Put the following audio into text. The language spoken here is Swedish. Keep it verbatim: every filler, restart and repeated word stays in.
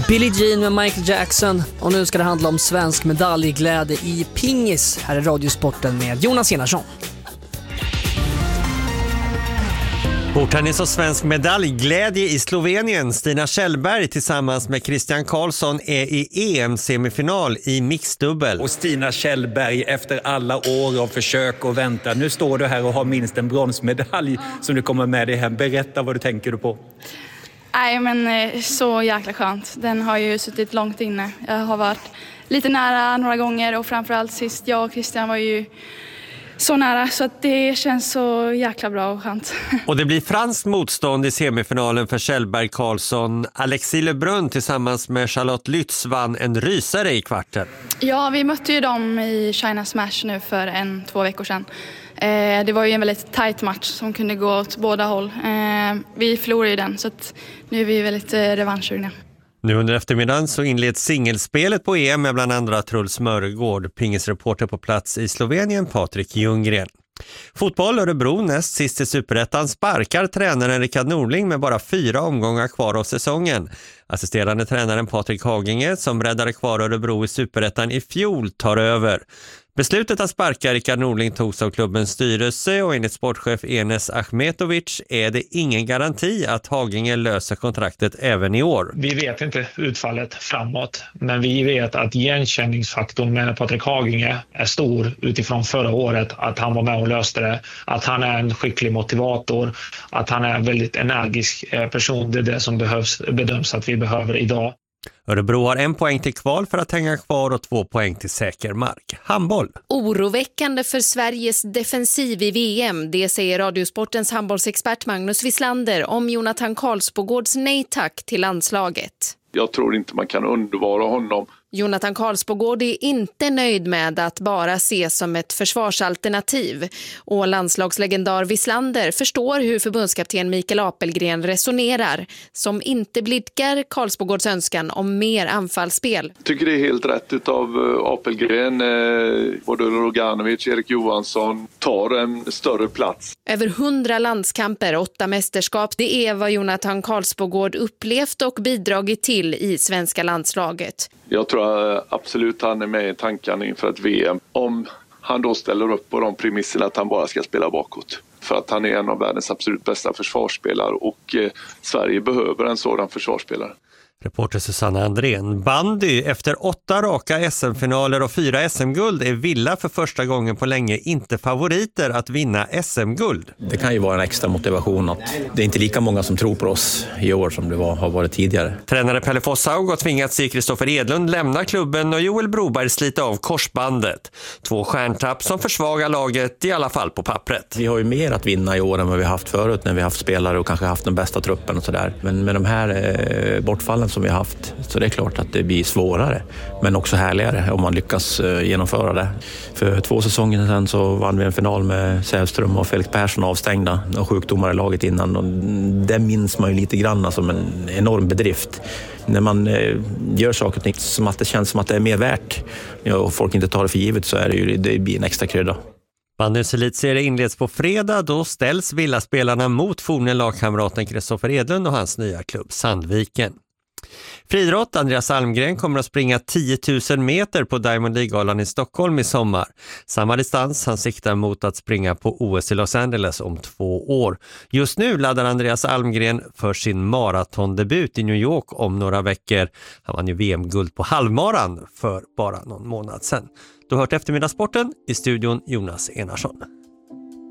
Billie Jean med Michael Jackson. Och nu ska det handla om svensk medaljglädje i pingis. Här är Radiosporten med Jonas Enarsson. Bordtennis och svensk medaljglädje i Slovenien. Stina Kjellberg tillsammans med Christian Karlsson är i E M-semifinal i mixdubbel. Och Stina Kjellberg, efter alla år av försök och vänta, nu står du här och har minst en bronsmedalj som du kommer med dig hem. Berätta vad du tänker du på. Nej, men så jäkla skönt. Den har ju suttit långt inne. Jag har varit lite nära några gånger och framförallt sist jag och Christian var ju så nära, så att det känns så jäkla bra och skönt. Och det blir franskt motstånd i semifinalen för Kjellberg Karlsson. Alexis Lebrun tillsammans med Charlotte Lütz vann en rysare i kvarten. Ja, vi mötte ju dem i China Smash nu för en, två veckor sedan. Eh, det var ju en väldigt tight match som kunde gå åt båda håll. Eh, vi förlorade ju den, så att nu är vi väldigt eh, revanschsugna. Nu under eftermiddagen så inleds singelspelet på E M med bland andra Truls Mörgård, pingisreporter på plats i Slovenien, Patrik Ljunggren. Fotboll Örebro näst sist i Superettan sparkar tränaren Rickard Norling med bara fyra omgångar kvar av säsongen. Assisterande tränaren Patrik Haginge, som räddade kvar Örebro i Superettan i fjol, tar över. Beslutet att sparka Rickard Norling togs av klubbens styrelse och enligt sportchef Enes Ahmetovic är det ingen garanti att Haginge löser kontraktet även i år. Vi vet inte utfallet framåt, men vi vet att igenkänningsfaktorn med Patrik Haginge är stor utifrån förra året, att han var med och löste det, att han är en skicklig motivator, att han är en väldigt energisk person. Det är det som behövs, bedöms att vi behöver idag. Örebro har en poäng till kval för att hänga kvar och två poäng till säker mark. Handboll. Oroväckande för Sveriges defensiv i V M. Det säger Radiosportens handbollsexpert Magnus Wislander om Jonathan Karlsbogårds nej tack till landslaget. Jag tror inte man kan undvara honom. Jonathan Karlsbogård är inte nöjd med att bara ses som ett försvarsalternativ. Och landslagslegendar Wislander förstår hur förbundskapten Mikael Apelgren resonerar, som inte blidkar Karlsbogårds önskan om mer anfallsspel. Jag tycker det är helt rätt utav Apelgren. Både Roganovic, Erik Johansson tar en större plats. Över hundra landskamper, åtta mästerskap, det är vad Jonathan Karlsbogård upplevt och bidragit till i svenska landslaget. Jag tror absolut han är med i tankarna inför ett V M. Om han då ställer upp på de premisserna att han bara ska spela bakåt. För att han är en av världens absolut bästa försvarsspelare och eh, Sverige behöver en sådan försvarsspelare. Reporter Susanna Andrén. Bandy, efter åtta raka S M-finaler och fyra S M-guld är Villa för första gången på länge inte favoriter att vinna S M-guld. Det kan ju vara en extra motivation att det är inte lika många som tror på oss i år som det var, har varit tidigare. Tränare Pelle Fosshaug har tvingats se Kristoffer Edlund lämna klubben och Joel Broberg slita av korsbandet. Två stjärntapp som försvagar laget, i alla fall på pappret. Vi har ju mer att vinna i år än vad vi har haft förut när vi har haft spelare och kanske haft den bästa truppen och sådär. Men med de här eh, bortfallen som vi har haft, så det är klart att det blir svårare men också härligare om man lyckas genomföra det. För två säsonger sedan så vann vi en final med Sävström och Felix Persson avstängda och sjukdomar i laget innan, och det minns man ju lite grann som en enorm bedrift. När man gör saker och ting som att det känns som att det är mer värt och folk inte tar det för givet, så är det ju, det blir en extra krydda. Bandyns elitserie inleds på fredag. Då ställs Villaspelarna mot forne lagkamraten Kristoffer Edlund och hans nya klubb Sandviken. Friidrott, Andreas Almgren kommer att springa tio tusen meter på Diamond League-galan i Stockholm i sommar. Samma distans han siktar mot att springa på O S i Los Angeles om två år. Just nu laddar Andreas Almgren för sin maratondebut i New York om några veckor. Han vann ju V M-guld på halvmaran för bara någon månad sedan. Du har hört eftermiddagssporten, i studion Jonas Enarsson.